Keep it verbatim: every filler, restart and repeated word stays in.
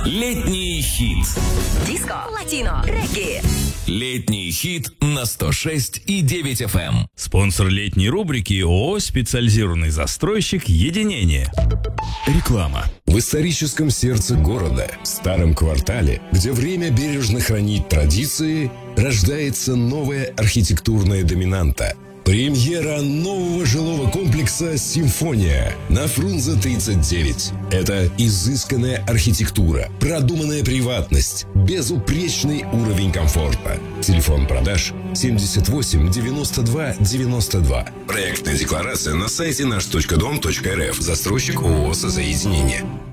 Летний хит. Диско, латино, регги. Летний хит на сто шесть и девять эф эм. Спонсор летней рубрики ООО «Специализированный застройщик Единение». Реклама. В историческом сердце города, в старом квартале, где время бережно хранит традиции, рождается новая архитектурная доминанта. Премьера нового жилого комплекса «Симфония» на Фрунзе тридцать девять. Это изысканная архитектура, продуманная приватность, безупречный уровень комфорта. Телефон продаж семьдесят восемь девяносто два девяносто два. Проектная декларация на сайте наш точка дом точка эр эф. Застройщик ООО «Созаединение».